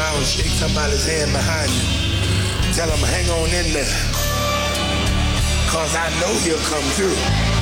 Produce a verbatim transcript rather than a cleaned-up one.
around, shake somebody's hand behind you. Tell them hang on in there. Cause I know he'll come through.